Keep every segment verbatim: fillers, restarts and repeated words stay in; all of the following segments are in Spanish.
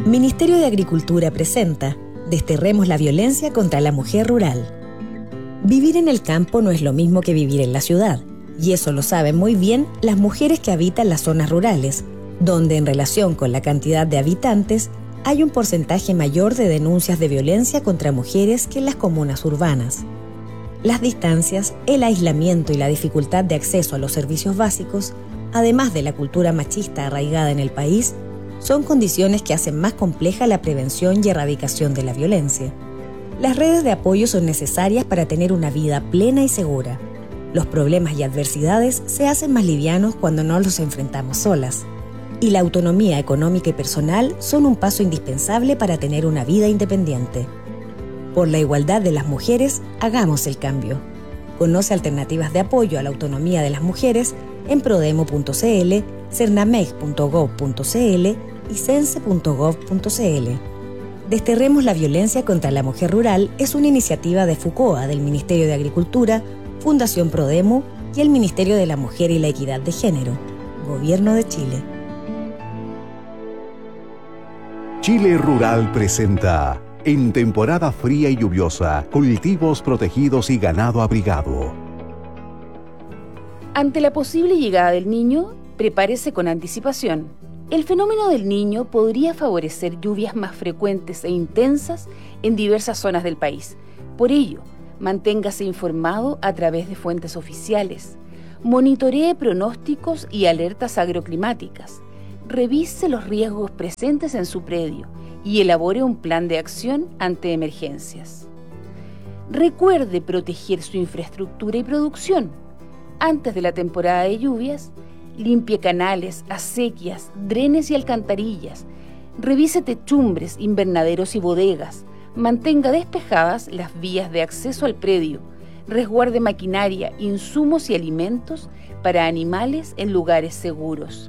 Ministerio de Agricultura presenta Desterremos la violencia contra la mujer rural. Vivir en el campo no es lo mismo que vivir en la ciudad, y eso lo saben muy bien las mujeres que habitan las zonas rurales, donde en relación con la cantidad de habitantes hay un porcentaje mayor de denuncias de violencia contra mujeres que en las comunas urbanas. Las distancias, el aislamiento y la dificultad de acceso a los servicios básicos, además de la cultura machista arraigada en el país, son condiciones que hacen más compleja la prevención y erradicación de la violencia. Las redes de apoyo son necesarias para tener una vida plena y segura. Los problemas y adversidades se hacen más livianos cuando no los enfrentamos solas. Y la autonomía económica y personal son un paso indispensable para tener una vida independiente. Por la igualdad de las mujeres, hagamos el cambio. Conoce alternativas de apoyo a la autonomía de las mujeres en prodemo punto cl, cernameg punto gov punto cl y cense punto gov punto cl. Desterremos la violencia contra la mujer rural es una iniciativa de FUCOA del Ministerio de Agricultura, Fundación Prodemo y el Ministerio de la Mujer y la Equidad de Género, Gobierno de Chile. Chile Rural presenta, en temporada fría y lluviosa, cultivos protegidos y ganado abrigado. Ante la posible llegada del Niño, prepárese con anticipación. El fenómeno del Niño podría favorecer lluvias más frecuentes e intensas en diversas zonas del país. Por ello, manténgase informado a través de fuentes oficiales. Monitoree pronósticos y alertas agroclimáticas. Revise los riesgos presentes en su predio y elabore un plan de acción ante emergencias. Recuerde proteger su infraestructura y producción. Antes de la temporada de lluvias, limpie canales, acequias, drenes y alcantarillas. Revise techumbres, invernaderos y bodegas. Mantenga despejadas las vías de acceso al predio. Resguarde maquinaria, insumos y alimentos para animales en lugares seguros.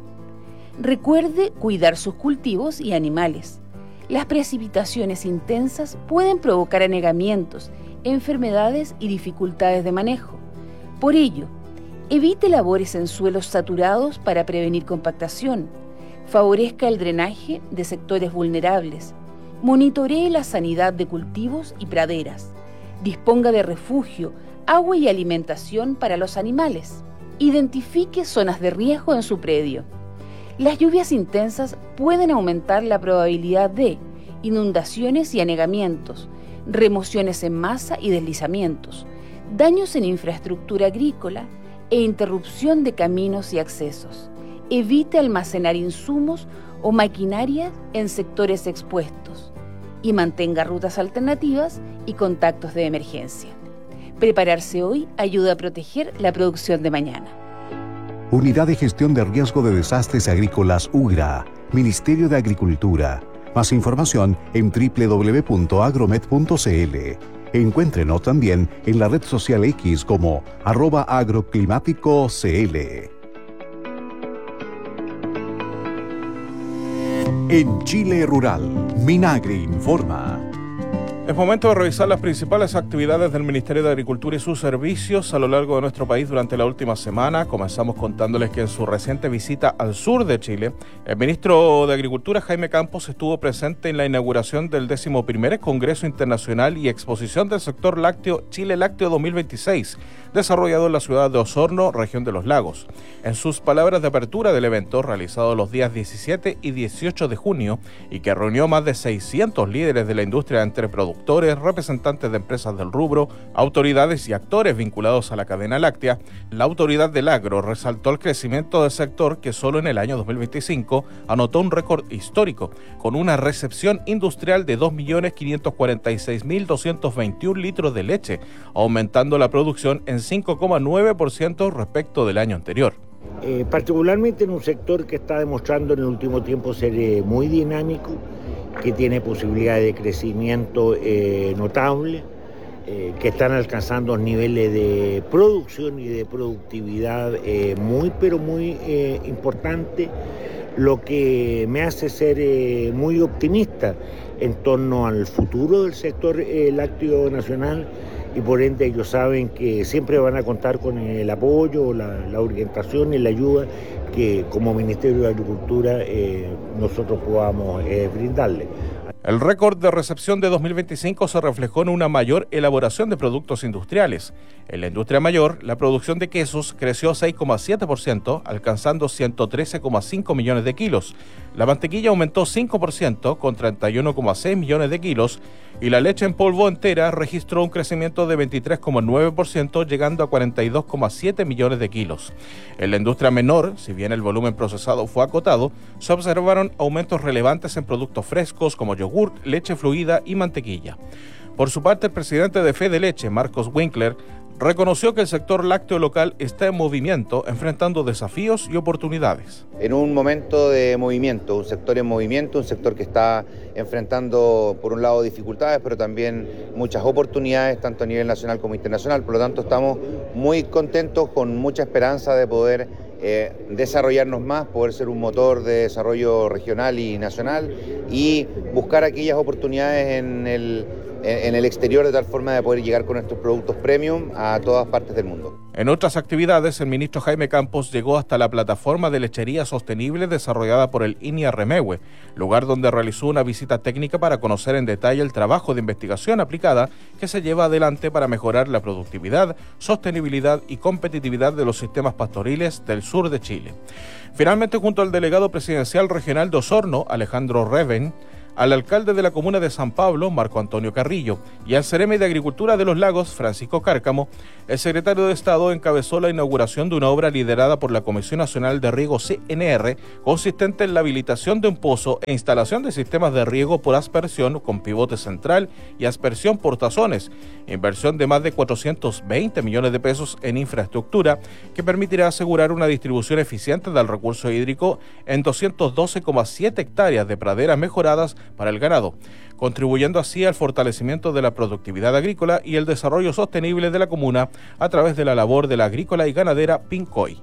Recuerde cuidar sus cultivos y animales. Las precipitaciones intensas pueden provocar anegamientos, enfermedades y dificultades de manejo. Por ello, evite labores en suelos saturados para prevenir compactación. Favorezca el drenaje de sectores vulnerables. Monitoree la sanidad de cultivos y praderas. Disponga de refugio, agua y alimentación para los animales. Identifique zonas de riesgo en su predio. Las lluvias intensas pueden aumentar la probabilidad de inundaciones y anegamientos, remociones en masa y deslizamientos, daños en infraestructura agrícola e interrupción de caminos y accesos. Evite almacenar insumos o maquinaria en sectores expuestos y mantenga rutas alternativas y contactos de emergencia. Prepararse hoy ayuda a proteger la producción de mañana. Unidad de Gestión de Riesgo de Desastres Agrícolas UGRA, Ministerio de Agricultura. Más información en doble u doble u doble u punto agromet punto cl. Encuéntrenos también en la red social X como arroba agroclimático cl. En Chile Rural, Minagri informa. Es momento de revisar las principales actividades del Ministerio de Agricultura y sus servicios a lo largo de nuestro país durante la última semana. Comenzamos contándoles que en su reciente visita al sur de Chile, el ministro de Agricultura, Jaime Campos, estuvo presente en la inauguración del décimo primer Congreso Internacional y Exposición del Sector Lácteo Chile Lácteo dos mil veintiséis, desarrollado en la ciudad de Osorno, región de los Lagos. En sus palabras de apertura del evento, realizado los días diecisiete y dieciocho de junio, y que reunió más de seiscientos líderes de la industria entre productores, representantes de empresas del rubro, autoridades y actores vinculados a la cadena láctea, la autoridad del agro resaltó el crecimiento del sector que solo en el año dos mil veinticinco anotó un récord histórico, con una recepción industrial de dos millones quinientos cuarenta y seis mil doscientos veintiún litros de leche, aumentando la producción en cinco coma nueve por ciento respecto del año anterior. Eh, particularmente en un sector que está demostrando en el último tiempo ser eh, muy dinámico, que tiene posibilidades de crecimiento eh, notable, eh, que están alcanzando niveles de producción y de productividad eh, muy, pero muy eh, importantes, lo que me hace ser eh, muy optimista en torno al futuro del sector eh, lácteo nacional y por ende ellos saben que siempre van a contar con el apoyo, la, la orientación y la ayuda que como Ministerio de Agricultura eh, nosotros podamos eh, brindarles. El récord de recepción de dos mil veinticinco se reflejó en una mayor elaboración de productos industriales. En la industria mayor, la producción de quesos creció seis coma siete por ciento, alcanzando ciento trece coma cinco millones de kilos. La mantequilla aumentó cinco por ciento, con treinta y uno coma seis millones de kilos, y la leche en polvo entera registró un crecimiento de veintitrés coma nueve por ciento, llegando a cuarenta y dos coma siete millones de kilos. En la industria menor, si bien el volumen procesado fue acotado, se observaron aumentos relevantes en productos frescos como yogur, leche fluida y mantequilla. Por su parte, el presidente de Fede Leche, Marcos Winkler, reconoció que el sector lácteo local está en movimiento, enfrentando desafíos y oportunidades. En un momento de movimiento, un sector en movimiento, un sector que está enfrentando, por un lado, dificultades, pero también muchas oportunidades, tanto a nivel nacional como internacional. Por lo tanto, estamos muy contentos, con mucha esperanza de poder eh, desarrollarnos más, poder ser un motor de desarrollo regional y nacional y buscar aquellas oportunidades en el en el exterior, de tal forma de poder llegar con estos productos premium a todas partes del mundo. En otras actividades, el ministro Jaime Campos llegó hasta la plataforma de lechería sostenible desarrollada por el I N I A Remegue, lugar donde realizó una visita técnica para conocer en detalle el trabajo de investigación aplicada que se lleva adelante para mejorar la productividad, sostenibilidad y competitividad de los sistemas pastoriles del sur de Chile. Finalmente, junto al delegado presidencial regional de Osorno, Alejandro Reven, al alcalde de la comuna de San Pablo, Marco Antonio Carrillo, y al Ceremi de Agricultura de los Lagos, Francisco Cárcamo, el secretario de Estado encabezó la inauguración de una obra liderada por la Comisión Nacional de Riego C N R, consistente en la habilitación de un pozo e instalación de sistemas de riego por aspersión con pivote central y aspersión por tazones, inversión de más de cuatrocientos veinte millones de pesos en infraestructura que permitirá asegurar una distribución eficiente del recurso hídrico en doscientas doce coma siete hectáreas de praderas mejoradas para el ganado, contribuyendo así al fortalecimiento de la productividad agrícola y el desarrollo sostenible de la comuna a través de la labor de la agrícola y ganadera Pincoy.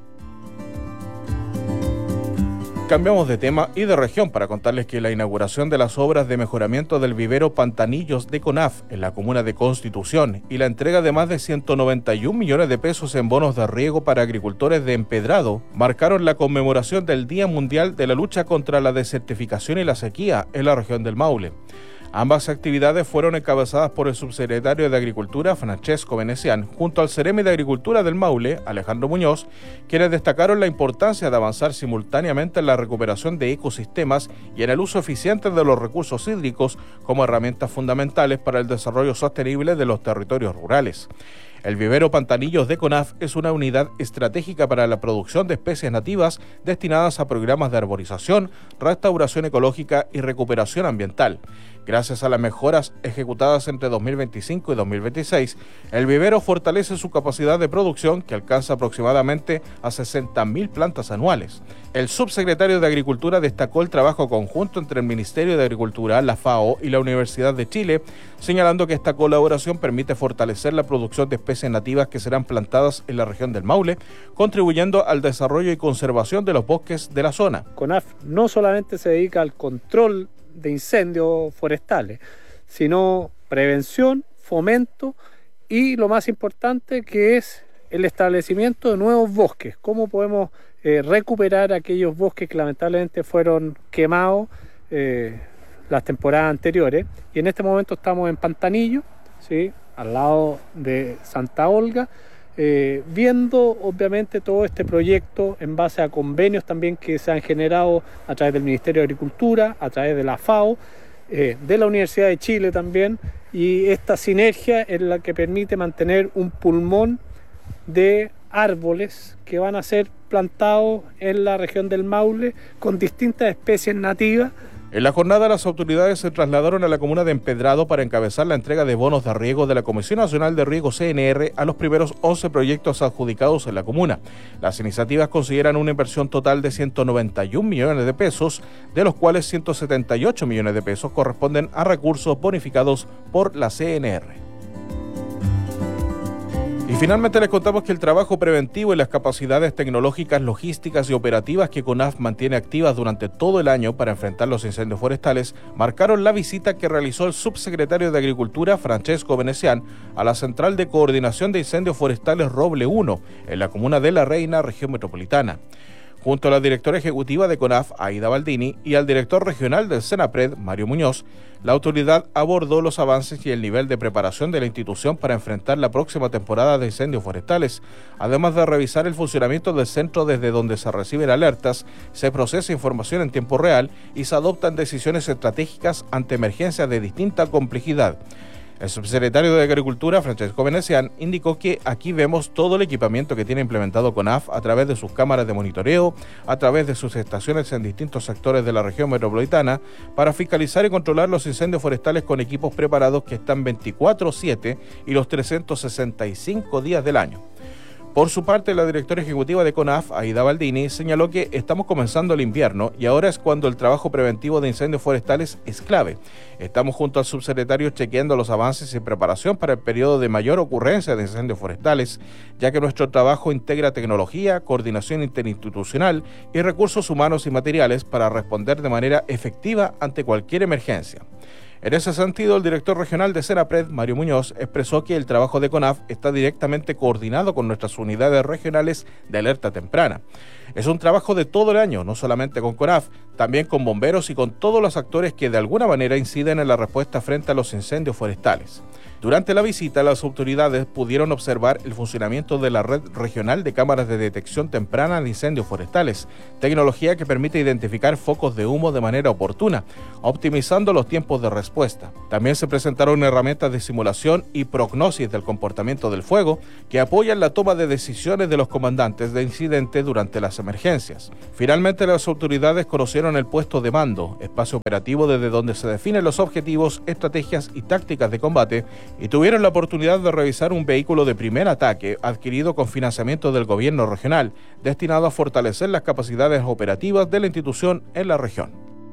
Cambiamos de tema y de región para contarles que la inauguración de las obras de mejoramiento del vivero Pantanillos de CONAF en la comuna de Constitución y la entrega de más de ciento noventa y un millones de pesos en bonos de riego para agricultores de Empedrado marcaron la conmemoración del Día Mundial de la Lucha contra la Desertificación y la Sequía en la región del Maule. Ambas actividades fueron encabezadas por el subsecretario de Agricultura, Francesco Venecián, junto al Ceremi de Agricultura del Maule, Alejandro Muñoz, quienes destacaron la importancia de avanzar simultáneamente en la recuperación de ecosistemas y en el uso eficiente de los recursos hídricos como herramientas fundamentales para el desarrollo sostenible de los territorios rurales. El vivero Pantanillos de CONAF es una unidad estratégica para la producción de especies nativas destinadas a programas de arborización, restauración ecológica y recuperación ambiental. Gracias a las mejoras ejecutadas entre dos mil veinticinco y dos mil veintiséis, el vivero fortalece su capacidad de producción, que alcanza aproximadamente a sesenta mil plantas anuales. El subsecretario de Agricultura destacó el trabajo conjunto entre el Ministerio de Agricultura, la FAO y la Universidad de Chile, señalando que esta colaboración permite fortalecer la producción de especies nativas que serán plantadas en la región del Maule, contribuyendo al desarrollo y conservación de los bosques de la zona. CONAF no solamente se dedica al control de incendios forestales, sino prevención, fomento y lo más importante, que es el establecimiento de nuevos bosques. Cómo podemos eh, recuperar aquellos bosques que lamentablemente fueron quemados eh, las temporadas anteriores. Y en este momento estamos en Pantanillo, ¿sí?, al lado de Santa Olga, eh, viendo obviamente todo este proyecto en base a convenios también que se han generado a través del Ministerio de Agricultura, a través de la FAO, eh, de la Universidad de Chile también, y esta sinergia es la que permite mantener un pulmón de árboles que van a ser plantados en la región del Maule con distintas especies nativas. En la jornada, las autoridades se trasladaron a la comuna de Empedrado para encabezar la entrega de bonos de riego de la Comisión Nacional de Riego C N R a los primeros once proyectos adjudicados en la comuna. Las iniciativas consideran una inversión total de ciento noventa y un millones de pesos, de los cuales ciento setenta y ocho millones de pesos corresponden a recursos bonificados por la C N R. Y finalmente les contamos que el trabajo preventivo y las capacidades tecnológicas, logísticas y operativas que CONAF mantiene activas durante todo el año para enfrentar los incendios forestales marcaron la visita que realizó el subsecretario de Agricultura, Francesco Venecián, a la Central de Coordinación de Incendios Forestales Roble uno, en la comuna de La Reina, región metropolitana. Junto a la directora ejecutiva de CONAF, Aida Baldini, y al director regional del Senapred, Mario Muñoz, la autoridad abordó los avances y el nivel de preparación de la institución para enfrentar la próxima temporada de incendios forestales, además de revisar el funcionamiento del centro desde donde se reciben alertas, se procesa información en tiempo real y se adoptan decisiones estratégicas ante emergencias de distinta complejidad. El subsecretario de Agricultura, Francesco Venecián, indicó que aquí vemos todo el equipamiento que tiene implementado CONAF a través de sus cámaras de monitoreo, a través de sus estaciones en distintos sectores de la región metropolitana, para fiscalizar y controlar los incendios forestales con equipos preparados que están veinticuatro siete y los trescientos sesenta y cinco días del año. Por su parte, la directora ejecutiva de CONAF, Aida Baldini, señaló que estamos comenzando el invierno y ahora es cuando el trabajo preventivo de incendios forestales es clave. Estamos junto al subsecretario chequeando los avances y preparación para el periodo de mayor ocurrencia de incendios forestales, ya que nuestro trabajo integra tecnología, coordinación interinstitucional y recursos humanos y materiales para responder de manera efectiva ante cualquier emergencia. En ese sentido, el director regional de Senapred, Mario Muñoz, expresó que el trabajo de CONAF está directamente coordinado con nuestras unidades regionales de alerta temprana. Es un trabajo de todo el año, no solamente con CONAF, también con bomberos y con todos los actores que de alguna manera inciden en la respuesta frente a los incendios forestales. Durante la visita, las autoridades pudieron observar el funcionamiento de la red regional de cámaras de detección temprana de incendios forestales, tecnología que permite identificar focos de humo de manera oportuna, optimizando los tiempos de respuesta. También se presentaron herramientas de simulación y prognosis del comportamiento del fuego que apoyan la toma de decisiones de los comandantes de incidente durante las emergencias. Finalmente, las autoridades conocieron el puesto de mando, espacio operativo desde donde se definen los objetivos, estrategias y tácticas de combate, y tuvieron la oportunidad de revisar un vehículo de primer ataque adquirido con financiamiento del gobierno regional, destinado a fortalecer las capacidades operativas de la institución en la región.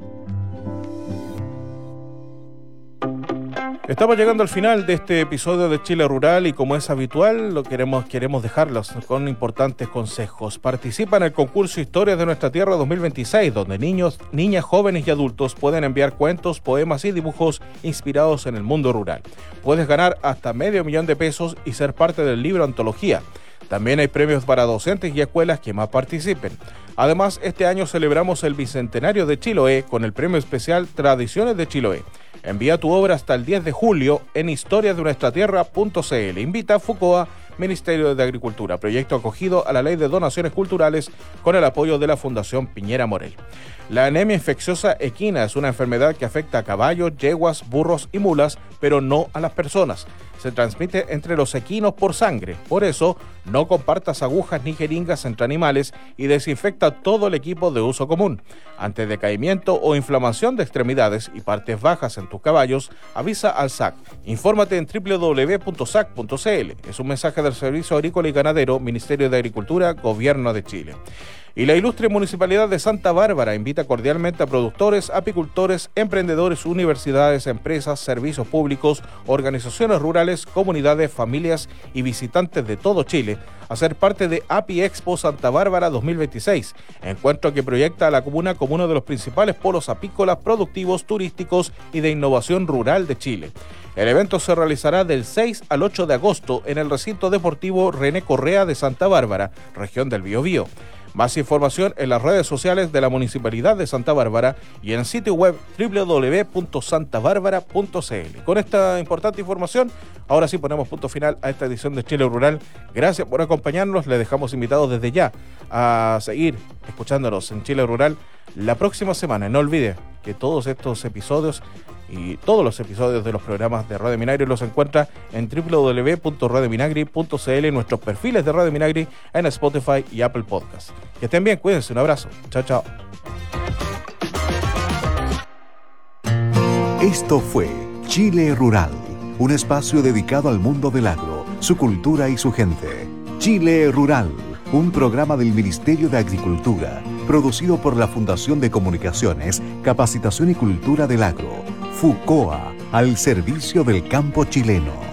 Estamos llegando al final de este episodio de Chile Rural y como es habitual, lo queremos, queremos dejarlos con importantes consejos. Participa en el concurso Historias de Nuestra Tierra dos mil veintiséis, donde niños, niñas, jóvenes y adultos pueden enviar cuentos, poemas y dibujos inspirados en el mundo rural. Puedes ganar hasta medio millón de pesos y ser parte del libro Antología. También hay premios para docentes y escuelas que más participen. Además, este año celebramos el Bicentenario de Chiloé con el premio especial Tradiciones de Chiloé. Envía tu obra hasta el diez de julio en historias de nuestra tierra punto c l. Invita a FUCOA, Ministerio de Agricultura, proyecto acogido a la Ley de Donaciones Culturales con el apoyo de la Fundación Piñera Morel. La anemia infecciosa equina es una enfermedad que afecta a caballos, yeguas, burros y mulas, pero no a las personas. Se transmite entre los equinos por sangre. Por eso, no compartas agujas ni jeringas entre animales y desinfecta todo el equipo de uso común. Ante decaimiento o inflamación de extremidades y partes bajas en tus caballos, avisa al S A C. Infórmate en doble u doble u doble u punto s a c punto c l. Es un mensaje del Servicio Agrícola y Ganadero, Ministerio de Agricultura, Gobierno de Chile. Y la ilustre Municipalidad de Santa Bárbara invita cordialmente a productores, apicultores, emprendedores, universidades, empresas, servicios públicos, organizaciones rurales, comunidades, familias y visitantes de todo Chile a ser parte de Api Expo Santa Bárbara dos mil veintiséis, encuentro que proyecta a la comuna como uno de los principales polos apícolas, productivos, turísticos y de innovación rural de Chile. El evento se realizará del seis al ocho de agosto en el recinto deportivo René Correa de Santa Bárbara, región del Biobío. Más información en las redes sociales de la Municipalidad de Santa Bárbara y en el sitio web doble u doble u doble u punto santa bárbara punto c l. Con esta importante información, ahora sí ponemos punto final a esta edición de Chile Rural. Gracias por acompañarnos. Les dejamos invitados desde ya a seguir escuchándonos en Chile Rural la próxima semana. No olvide que todos estos episodios y todos los episodios de los programas de Radio Minagri los encuentra en doble u doble u doble u punto radio minagri punto c l, en nuestros perfiles de Radio Minagri en Spotify y Apple Podcast. Que estén bien, cuídense, un abrazo. Chao, chao. Esto fue Chile Rural, un espacio dedicado al mundo del agro, su cultura y su gente. Chile Rural, un programa del Ministerio de Agricultura, producido por la Fundación de Comunicaciones, Capacitación y Cultura del Agro, FUCOA, al servicio del campo chileno.